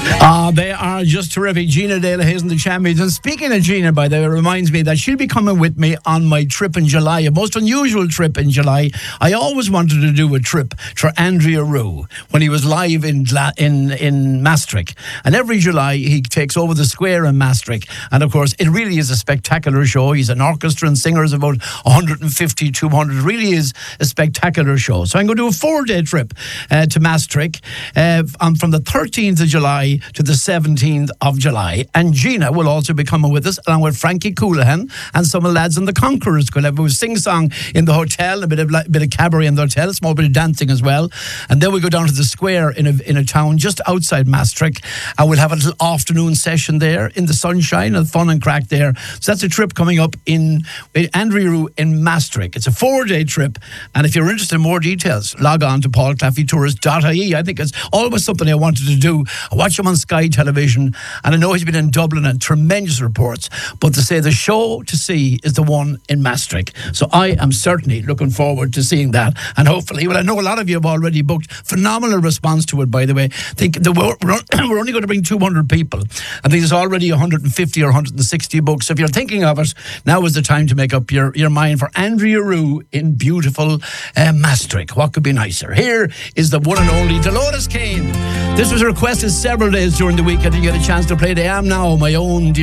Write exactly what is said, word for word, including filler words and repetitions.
Uh, they are just terrific. Gina Dale-Hayes and the Champions. And speaking of Gina, by the way, it reminds me that she'll be coming with me on my trip in July, a most unusual trip in July. I always wanted to do a trip for Andrea Rue when he was live in Gla- in in Maastricht. And every July he takes over the square in Maastricht. And of course, it really is a spectacular show. He's an orchestra and singers about one hundred fifty, two hundred. It really is a spectacular show. So I'm going to do a four-day trip uh, to Maastricht uh, um, from the thirteenth of July to the seventeenth of July. And Gina will also be coming with us, along with Frankie Coulahan and some of the lads in the Conquerors. We'll have a sing-song in the hotel, a bit of a bit of cabaret in the hotel, a small bit of dancing as well. And then we go down to the square in a, in a town just outside Maastricht, and we'll have a little afternoon session there in the sunshine and fun and crack there. So that's a trip coming up in, in Andrea Rue in Maastricht. It's a four-day trip, and if you're interested in more details, log on to paul claffey tourist dot I E. I think it's always something I wanted to do. I watch him on Sky Television, and I know he's been in Dublin and tremendous reports, but to say the show to see is the one in Maastricht. So I am certainly looking forward to seeing that, and hopefully, well, I know a lot of you have already booked. Phenomenal response to it, by the way. I think the, we're, we're only going to bring two hundred people. I think there's already one hundred fifty or one hundred sixty books. So if you're thinking of it, now is the time to make up your, your mind for Andrea Rue in beautiful uh, Maastricht. What could be nicer? Here is the one and only Dolores Kane. This was requested several days during the week. I didn't get a chance to play it. I am now my own